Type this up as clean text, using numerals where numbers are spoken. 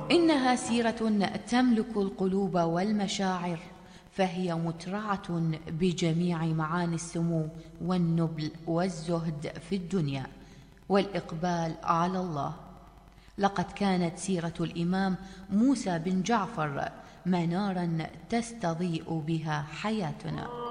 إنها سيرة تملك القلوب والمشاعر، فهي مترعة بجميع معاني السمو والنبل والزهد في الدنيا والإقبال على الله. لقد كانت سيرة الإمام موسى بن جعفر مناراً تستضيء بها حياتنا.